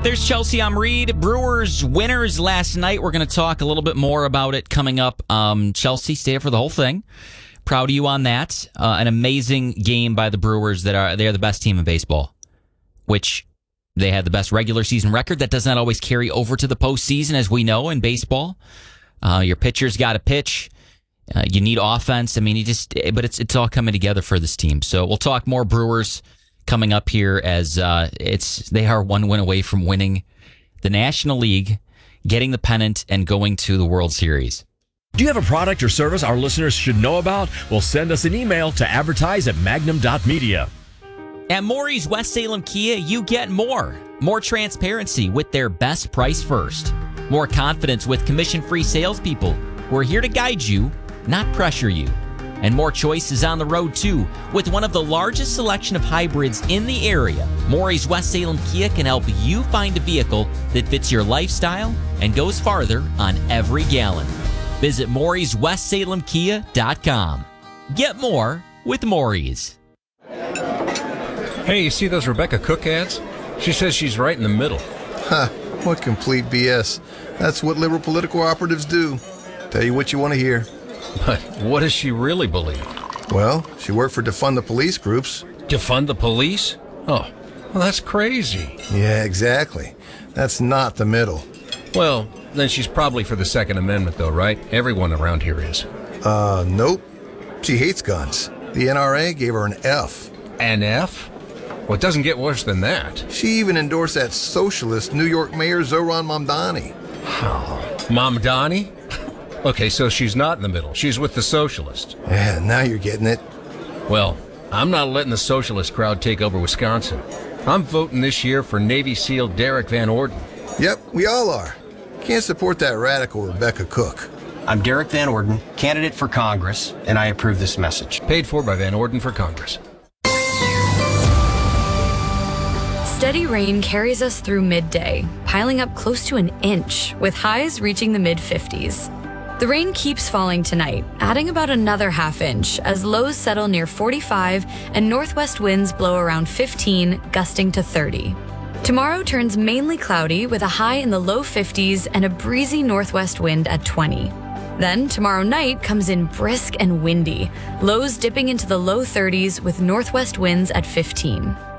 There's Chelsea. I'm Reed. Brewers winners last night. We're going to talk a little bit more about it coming up. Chelsea, stay up for the whole thing. Proud of you on that. An amazing game by the Brewers. They're the best team in baseball, which they had the best regular season record. That does not always carry over to the postseason, as we know in baseball. Your pitcher's got to pitch. You need offense. I mean, but it's all coming together for this team. So we'll talk more Brewers coming up here as they are one win away from winning the National League, getting the pennant, and going to the World Series. Do you have a product or service our listeners should know about? Well, send us an email to advertise@magnum.media. At Maury's West Salem Kia, you get more. More transparency with their best price first. More confidence with commission-free salespeople who are here to guide you, not pressure you. And more choices on the road, too. With one of the largest selection of hybrids in the area, Maury's West Salem Kia can help you find a vehicle that fits your lifestyle and goes farther on every gallon. Visit Maury'sWestSalemKia.com. Get more with Maury's. Hey, you see those Rebecca Cook ads? She says she's right in the middle. Ha, what complete BS. That's what liberal political operatives do. Tell you what you want to hear. But what does she really believe? Well, she worked for Defund the Police groups. Defund the police? Oh, well, that's crazy. Yeah, exactly. That's not the middle. Well, then she's probably for the Second Amendment, though, right? Everyone around here is. Nope. She hates guns. The NRA gave her an F. An F? Well, it doesn't get worse than that. She even endorsed that socialist New York Mayor Zohran Mamdani. Oh, Mamdani? Okay, so she's not in the middle. She's with the socialist. Yeah, now you're getting it. Well, I'm not letting the socialist crowd take over Wisconsin. I'm voting this year for Navy SEAL Derek Van Orden. Yep, we all are. Can't support that radical Rebecca Cook. I'm Derek Van Orden, candidate for Congress, and I approve this message. Paid for by Van Orden for Congress. Steady rain carries us through midday, piling up close to an inch, with highs reaching the mid-50s. The rain keeps falling tonight, adding about another half inch as lows settle near 45 and northwest winds blow around 15, gusting to 30. Tomorrow turns mainly cloudy with a high in the low 50s and a breezy northwest wind at 20. Then tomorrow night comes in brisk and windy, lows dipping into the low 30s with northwest winds at 15.